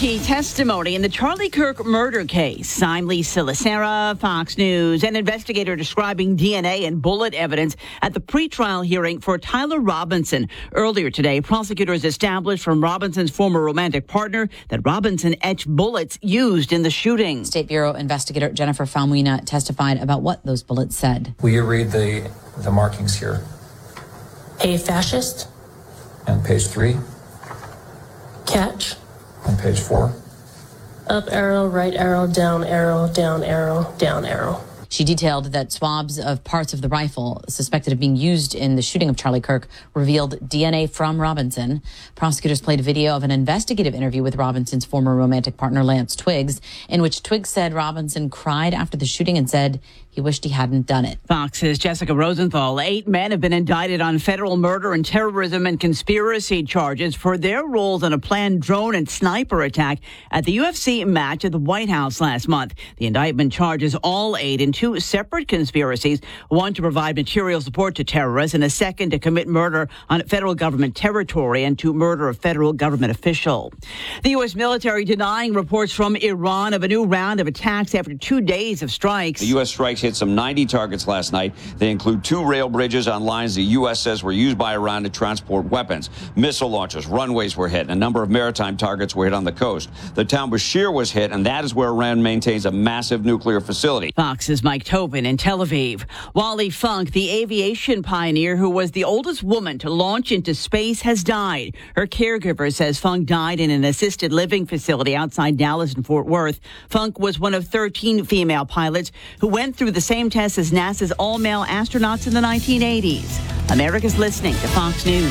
key testimony in the Charlie Kirk murder case. I'm Lisa Lacera, Fox News. An investigator describing DNA and bullet evidence at the pretrial hearing for Tyler Robinson. Earlier today, prosecutors established from Robinson's former romantic partner that Robinson etched bullets used in the shooting. State Bureau investigator Jennifer Falmuina testified about what those bullets said. Will you read the markings here? A fascist. And page 3. Catch. On page 4. Up arrow, right arrow, down arrow, down arrow, down arrow. She detailed that swabs of parts of the rifle suspected of being used in the shooting of Charlie Kirk revealed DNA from Robinson. Prosecutors played a video of an investigative interview with Robinson's former romantic partner, Lance Twiggs, in which Twiggs said Robinson cried after the shooting and said he wished he hadn't done it. Fox's Jessica Rosenthal. 8 men have been indicted on federal murder and terrorism and conspiracy charges for their roles in a planned drone and sniper attack at the UFC match at the White House last month. The indictment charges all 8 in 2 separate conspiracies, one to provide material support to terrorists and a second to commit murder on federal government territory and to murder a federal government official. The U.S. military denying reports from Iran of a new round of attacks after 2 days of strikes. The U.S. strikes hit some 90 targets last night. They include 2 rail bridges on lines the U.S. says were used by Iran to transport weapons. Missile launches, runways were hit, and a number of maritime targets were hit on the coast. The town Bashir was hit, and that is where Iran maintains a massive nuclear facility. Fox's Mike Tobin in Tel Aviv. Wally Funk, the aviation pioneer who was the oldest woman to launch into space, has died. Her caregiver says Funk died in an assisted living facility outside Dallas and Fort Worth. Funk was one of 13 female pilots who went through the same test as NASA's all-male astronauts in the 1980s. America's listening to Fox News.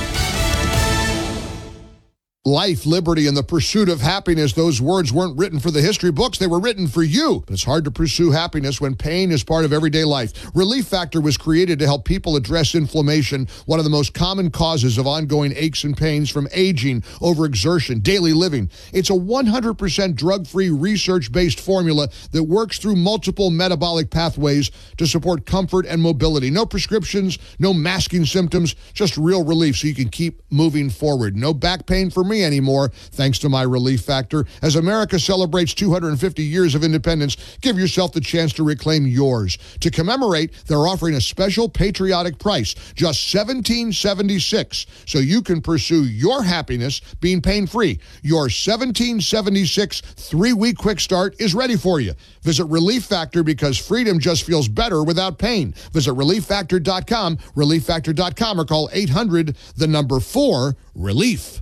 Life, liberty, and the pursuit of happiness. Those words weren't written for the history books. They were written for you. But it's hard to pursue happiness when pain is part of everyday life. Relief Factor was created to help people address inflammation, one of the most common causes of ongoing aches and pains from aging, overexertion, daily living. It's a 100% drug-free, research-based formula that works through multiple metabolic pathways to support comfort and mobility. No prescriptions, no masking symptoms, just real relief so you can keep moving forward. No back pain for me anymore, thanks to my Relief Factor. As America celebrates 250 years of independence, give yourself the chance to reclaim yours. To commemorate, they're offering a special patriotic price, just $17.76, so you can pursue your happiness being pain-free. Your $17.76 3-week quick start is ready for you. Visit Relief Factor because freedom just feels better without pain. Visit ReliefFactor.com, ReliefFactor.com, or call 800-4-RELIEF.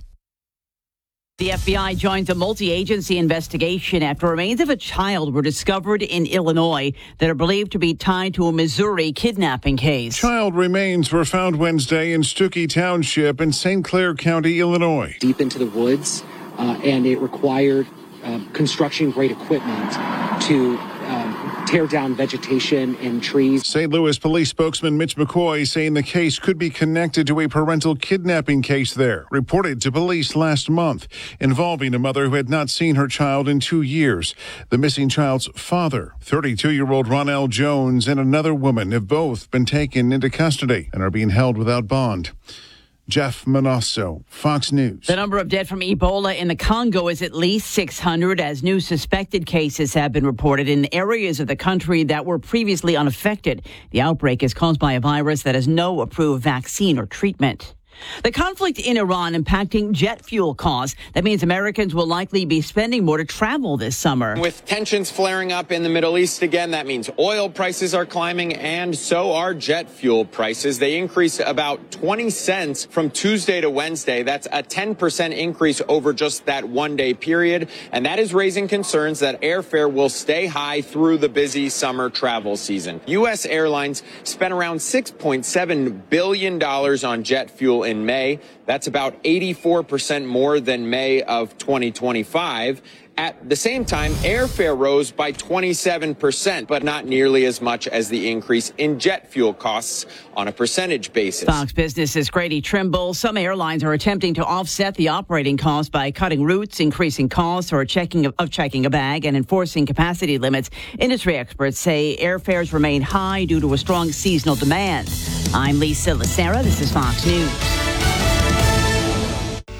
The FBI joins a multi-agency investigation after remains of a child were discovered in Illinois that are believed to be tied to a Missouri kidnapping case. Child remains were found Wednesday in Stuckey Township in St. Clair County, Illinois. Deep into the woods, and it required construction-grade equipment to tear down vegetation and trees. St. Louis police spokesman Mitch McCoy saying the case could be connected to a parental kidnapping case there, reported to police last month, involving a mother who had not seen her child in 2 years. The missing child's father, 32-year-old Ronell Jones, and another woman have both been taken into custody and are being held without bond. Jeff Manasso, Fox News. The number of dead from Ebola in the Congo is at least 600 as new suspected cases have been reported in areas of the country that were previously unaffected. The outbreak is caused by a virus that has no approved vaccine or treatment. The conflict in Iran impacting jet fuel costs. That means Americans will likely be spending more to travel this summer. With tensions flaring up in the Middle East again, that means oil prices are climbing and so are jet fuel prices. They increased about 20 cents from Tuesday to Wednesday. That's a 10% increase over just that one-day period. And that is raising concerns that airfare will stay high through the busy summer travel season. U.S. airlines spent around $6.7 billion on jet fuel in May. That's about 84% more than May of 2025. At the same time, airfare rose by 27%, but not nearly as much as the increase in jet fuel costs on a percentage basis. Fox Business's Grady Trimble. Some airlines are attempting to offset the operating costs by cutting routes, increasing costs, or checking a bag, and enforcing capacity limits. Industry experts say airfares remain high due to a strong seasonal demand. I'm Lisa Lacera. This is Fox News.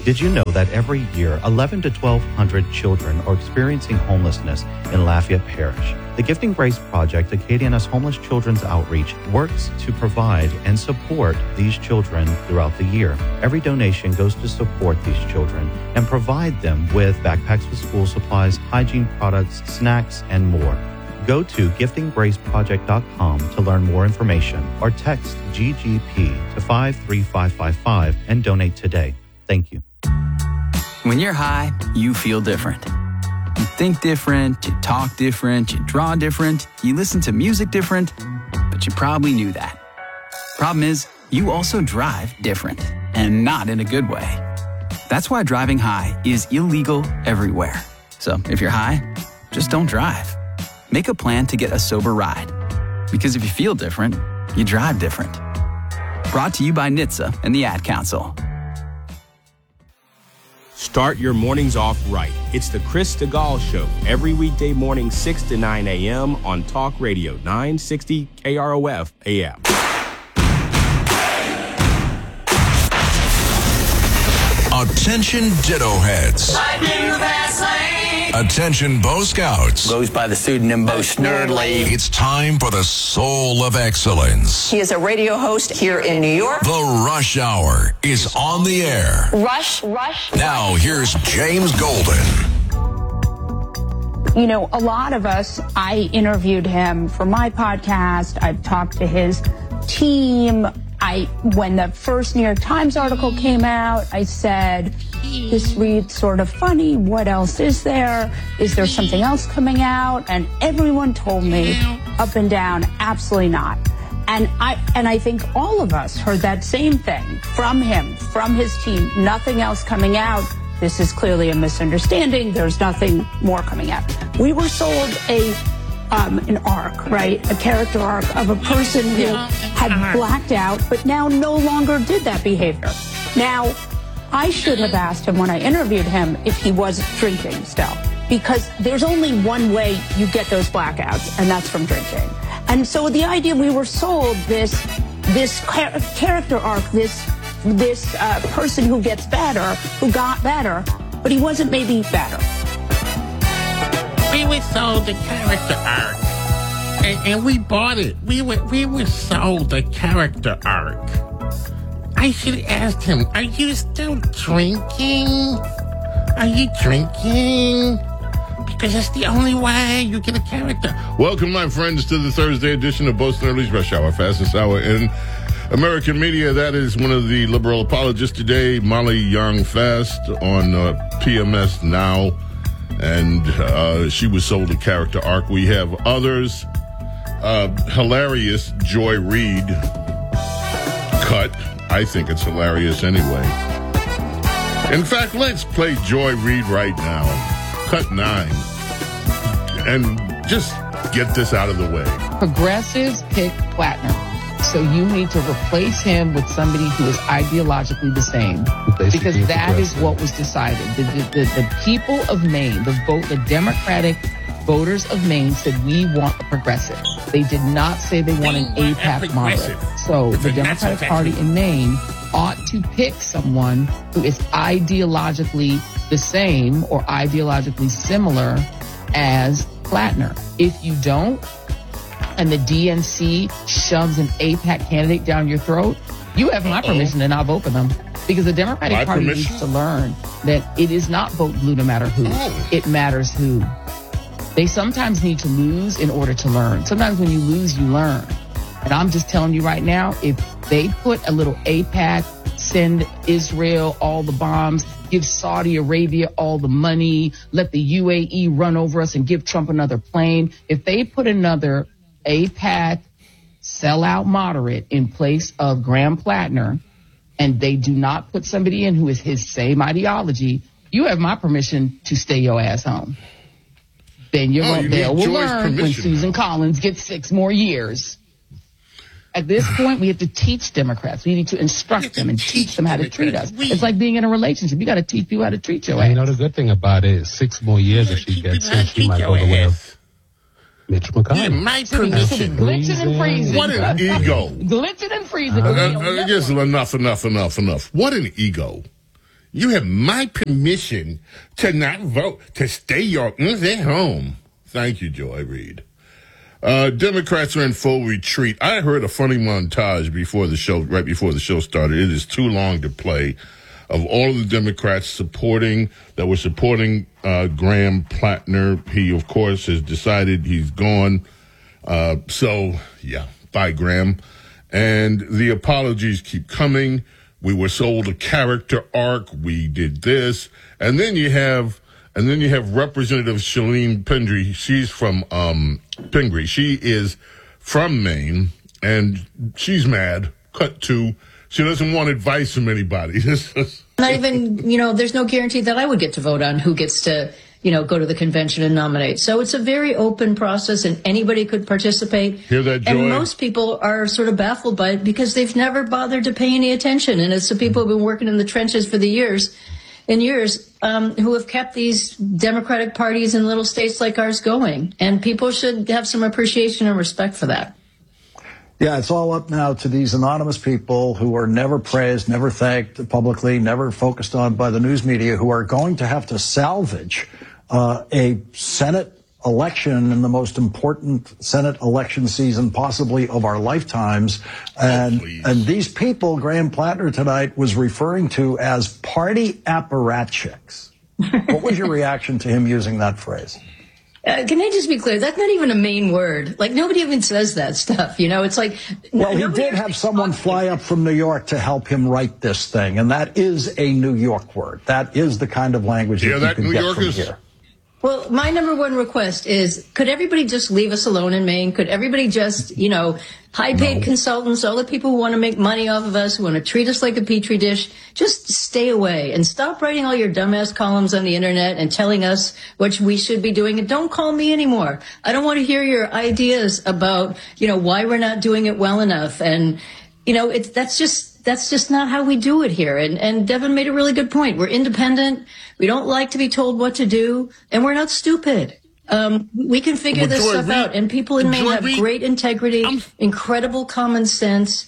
Did you know that every year 1,100 to 1,200 children are experiencing homelessness in Lafayette Parish? The Gifting Grace Project, Acadiana's Homeless Children's Outreach, works to provide and support these children throughout the year. Every donation goes to support these children and provide them with backpacks with school supplies, hygiene products, snacks, and more. Go to giftinggraceproject.com to learn more information or text GGP to 53555 and donate today. Thank you. When you're high, you feel different. You think different, you talk different, you draw different, you listen to music different, but you probably knew that. Problem is, you also drive different, and not in a good way. That's why driving high is illegal everywhere. So if you're high, just don't drive. Make a plan to get a sober ride. Because if you feel different, you drive different. Brought to you by NHTSA and the Ad Council. Start your mornings off right. It's the Chris DeGaulle Show, every weekday morning, 6 to 9 a.m. on Talk Radio 960 KROF AM. Attention Ditto Heads. Attention Bo Scouts. Goes by the pseudonym Bo Snerdley. It's time for the Soul of Excellence. He is a radio host here in New York. The Rush Hour is on the air. Rush. Now here's James Golden. You know, a lot of us, I interviewed him for my podcast. I've talked to his team. When the first New York Times article came out, I said, this reads sort of funny. What else is there? Is there something else coming out? And everyone told me up and down, absolutely not. And I think all of us heard that same thing from him, from his team. Nothing else coming out. This is clearly a misunderstanding. There's nothing more coming out. We were sold an arc, right? A character arc of a person who had blacked out, but now no longer did that behavior. Now, I should have asked him when I interviewed him if he was drinking still, because there's only one way you get those blackouts, and that's from drinking. And so the idea we were sold this character arc, this person who gets better, who got better, but he wasn't maybe better. We were sold the character arc, and we bought it. We were sold the character arc. I should have asked him, are you still drinking? Are you drinking? Because that's the only way you get a character. Welcome, my friends, to the Thursday edition of Bo Snerdley's Rush Hour, fastest hour in American media. That is one of the liberal apologists today, Molly Young Fast, on PMS Now. And she was sold a character arc. We have others. Hilarious Joy Reid cut. I think it's hilarious anyway. In fact, let's play Joy Reid right now. Cut 9. And just get this out of the way. Progressives pick Plattner. So you need to replace him with somebody who is ideologically the same. Because that is what was decided. The people of Maine, the Democratic voters of Maine said, we want a progressive. They did not say they want an APAC moderate. So the Democratic Party in Maine ought to pick someone who is ideologically the same or ideologically similar as Plattner. If you don't, and the DNC shoves an APAC candidate down your throat, you have my permission to not vote for them. Because the Democratic Party needs to learn that it is not vote blue no matter who. It matters who. They sometimes need to lose in order to learn. Sometimes when you lose, you learn. And I'm just telling you right now, if they put a little APAC, send Israel all the bombs, give Saudi Arabia all the money, let the UAE run over us and give Trump another plane, if they put another APAC sellout moderate in place of Graham Plattner, and they do not put somebody in who is his same ideology, you have my permission to stay your ass home. Then they will learn when Susan Collins gets 6 more years. At this point, we have to teach Democrats. We need to instruct them and teach them how to treat us. It's like being in a relationship. You got to teach people how to treat your ass. You know, the good thing about it is 6 more years if she gets in, she might go the way of Mitch McConnell. Yeah, my permission. Glitching and freezing. What an ego. Glitching and freezing. I guess enough. What an ego. You have my permission to not vote, to stay your at home. Thank you, Joy Reid. Democrats are in full retreat. I heard a funny montage before the show, right before the show started. It is too long to play. Of all of the Democrats that were supporting Graham Plattner, he, of course, has decided he's gone. Bye, Graham. And the apologies keep coming. We were sold a character arc. We did this. And then you have Representative Shalene Pingree. She's from Pingree. She is from Maine, and she's mad. Cut to, she doesn't want advice from anybody. Not even, there's no guarantee that I would get to vote on who gets to, go to the convention and nominate. So it's a very open process, and anybody could participate. Hear that, Joy? And most people are sort of baffled by it because they've never bothered to pay any attention. And it's the people who've been working in the trenches for the years who have kept these Democratic parties in little states like ours going. And people should have some appreciation and respect for that. Yeah, it's all up now to these anonymous people who are never praised, never thanked publicly, never focused on by the news media, who are going to have to salvage a Senate election in the most important Senate election season possibly of our lifetimes. And these people, Graham Plattner tonight was referring to as party apparatchiks. What was your reaction to him using that phrase? Can I just be clear? That's not even a Maine word. Like, nobody even says that stuff. It's like... Well, he did have someone fly up from New York to help him write this thing, and that is a New York word. That is the kind of language that you can get from here. Well, my number one request is, could everybody just leave us alone in Maine? Could everybody just, high-paid consultants, all the people who want to make money off of us, who want to treat us like a petri dish, just stay away and stop writing all your dumbass columns on the internet and telling us what we should be doing. And don't call me anymore. I don't want to hear your ideas about, why we're not doing it well enough. And, that's just not how we do it here. And Devin made a really good point. We're independent. We don't like to be told what to do, and we're not stupid. We can figure this stuff out. And people in Maine have great integrity, incredible common sense.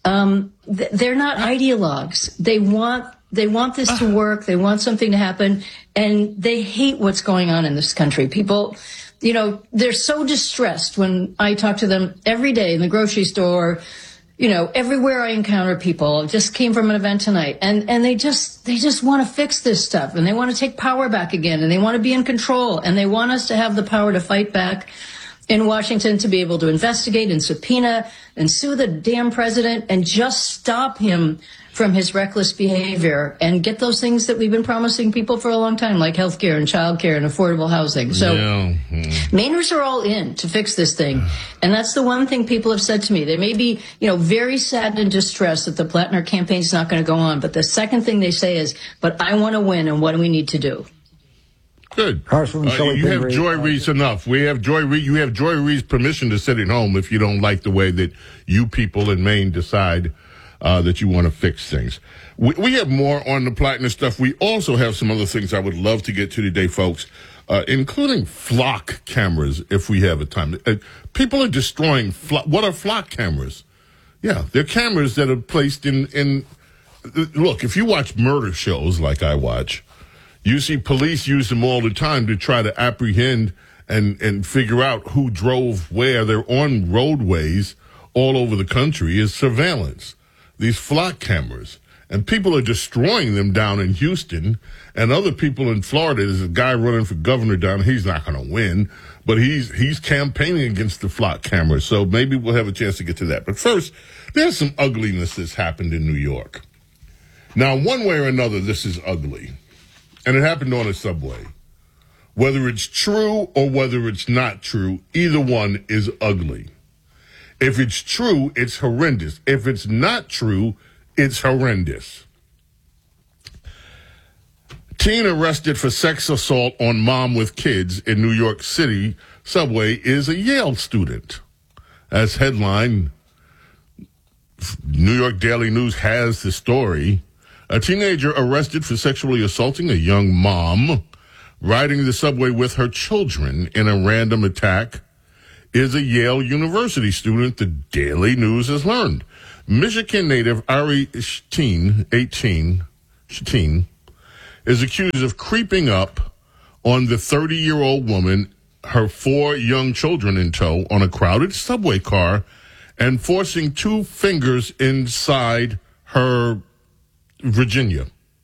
They're not ideologues. They want this to work. They want something to happen, and they hate what's going on in this country. People, they're so distressed when I talk to them every day in the grocery store. Everywhere I encounter people. Just came from an event tonight, and they just want to fix this stuff, and they want to take power back again, and they want to be in control, and they want us to have the power to fight back in Washington, to be able to investigate and subpoena and sue the damn president and just stop him from his reckless behavior and get those things that we've been promising people for a long time, like health care and child care and affordable housing. So Mainers are all in to fix this thing. And that's the one thing people have said to me. They may be, very sad and distressed that the Plattner campaign is not going to go on. But the second thing they say is, but I want to win, and what do we need to do? Good. You have Joy Reid's enough. We have Joy Reid. You have Joy Reid's permission to sit at home if you don't like the way that you people in Maine decide that you want to fix things. We have more on the Plattner stuff. We also have some other things I would love to get to today, folks, including flock cameras, if we have a time. People are destroying what are flock cameras? Yeah, they're cameras that are placed in look, if you watch murder shows like I watch, you see police use them all the time to try to apprehend and figure out who drove where. They're on roadways all over the country as surveillance. These flock cameras. And people are destroying them down in Houston. And other people in Florida, there's a guy running for governor down. He's not going to win, but he's campaigning against the flock cameras. So maybe we'll have a chance to get to that. But first, there's some ugliness that's happened in New York. Now, one way or another, this is ugly. And it happened on a subway. Whether it's true or whether it's not true, either one is ugly. If it's true, it's horrendous. If it's not true, it's horrendous. Teen arrested for sex assault on mom with kids in New York City subway is a Yale student. As headline, New York Daily News has the story. A teenager arrested for sexually assaulting a young mom riding the subway with her children in a random attack is a Yale University student, the Daily News has learned. Michigan native Ari Shatine, is accused of creeping up on the 30-year-old woman, her 4 young children in tow, on a crowded subway car and forcing 2 fingers inside her Virginia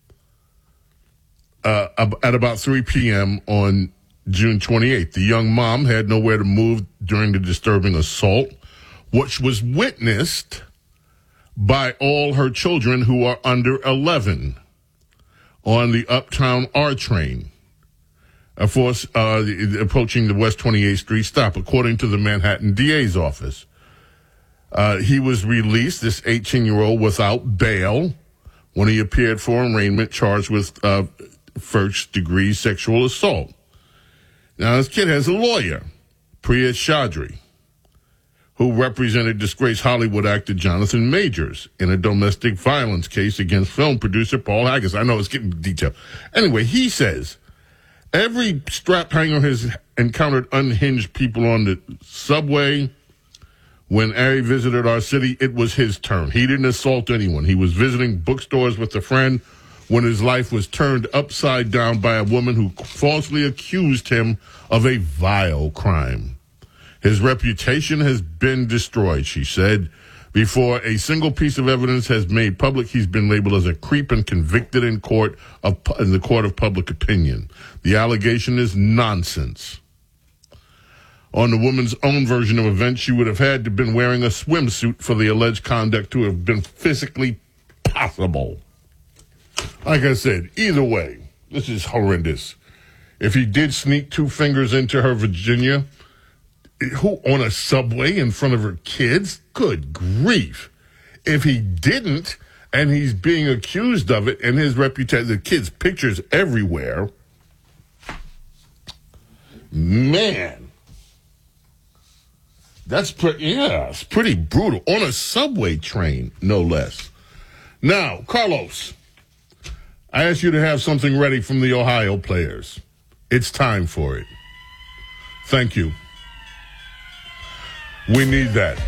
at about 3 p.m. on June 28th. The young mom had nowhere to move during the disturbing assault, which was witnessed by all her children who are under 11 on the Uptown R train, approaching the West 28th Street stop, according to the Manhattan DA's office. He was released, this 18-year-old, without bail when he appeared for arraignment, charged with first-degree sexual assault. Now, this kid has a lawyer, Priya Chaudhry, who represented disgraced Hollywood actor Jonathan Majors in a domestic violence case against film producer Paul Haggis. I know it's getting detailed. Anyway, he says, every strap hanger has encountered unhinged people on the subway. When Ari visited our city, it was his turn. He didn't assault anyone. He was visiting bookstores with a friend when his life was turned upside down by a woman who falsely accused him of a vile crime. His reputation has been destroyed, she said. Before a single piece of evidence has made public, he's been labeled as a creep and convicted in the court of public opinion. The allegation is nonsense. On the woman's own version of events, she would have had to have been wearing a swimsuit for the alleged conduct to have been physically possible. Like I said, either way, this is horrendous. If he did sneak 2 fingers into her Virginia, who on a subway in front of her kids? Good grief. If he didn't, and he's being accused of it, and his reputation, the kids' pictures everywhere, man, it's pretty brutal. On a subway train, no less. Now, Carlos, I asked you to have something ready from the Ohio players. It's time for it. Thank you. We need that.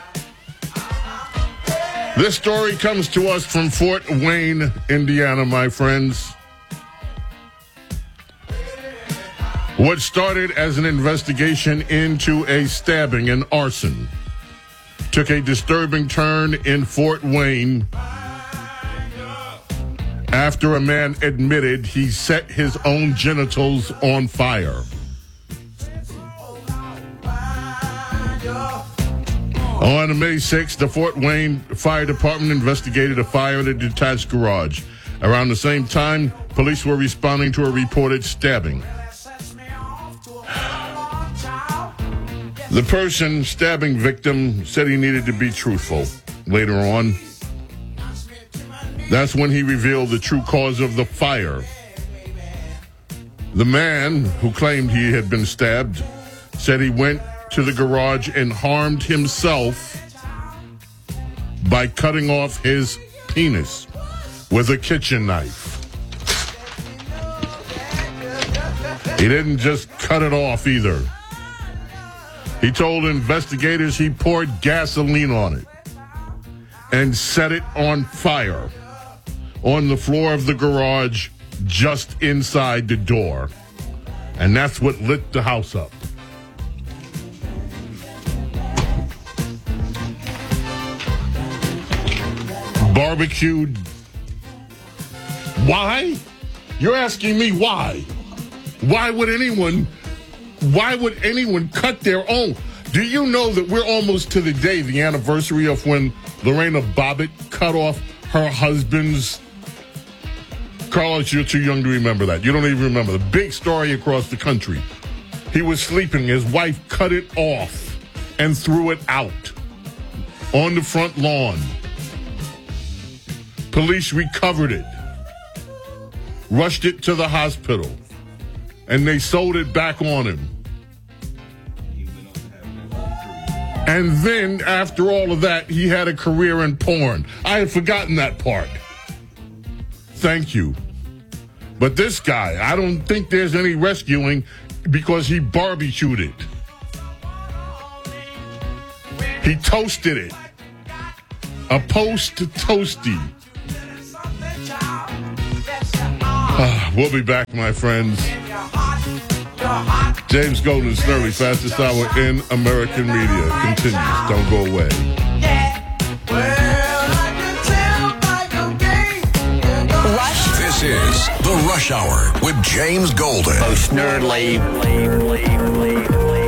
This story comes to us from Fort Wayne, Indiana, my friends. What started as an investigation into a stabbing and arson took a disturbing turn in Fort Wayne after a man admitted he set his own genitals on fire. On May 6th, the Fort Wayne Fire Department investigated a fire at a detached garage. Around the same time, police were responding to a reported stabbing. The person stabbing victim said he needed to be truthful. Later on, that's when he revealed the true cause of the fire. The man who claimed he had been stabbed said he went to the garage and harmed himself by cutting off his penis with a kitchen knife. He didn't just cut it off either. He told investigators he poured gasoline on it and set it on fire on the floor of the garage just inside the door. And that's what lit the house up. Barbecued. Why? You're asking me why? Why would anyone cut their own? Do you know that we're almost to the day, the anniversary of when Lorena Bobbitt cut off her husband's? Carlos, you're too young to remember that. You don't even remember the big story across the country. He was sleeping. His wife cut it off and threw it out on the front lawn. Police recovered it, rushed it to the hospital, and they sold it back on him. And then, after all of that, he had a career in porn. I had forgotten that part. Thank you. But this guy, I don't think there's any rescuing because he barbecued it. He toasted it. A post-toasty. We'll be back, my friends. James Golden, Snerdley, fastest hour in American media. Continues. Don't go away. This is The Rush Hour with James Golden. Snerdley.